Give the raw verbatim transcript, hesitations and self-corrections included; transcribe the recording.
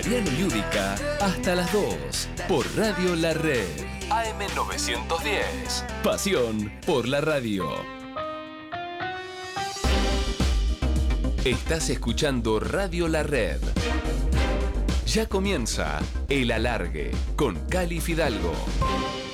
Mariano Yudica hasta las dos por Radio La Red. A M novecientos diez. Pasión por la radio. Estás escuchando Radio La Red. Ya comienza El Alargue con Cali Fidalgo.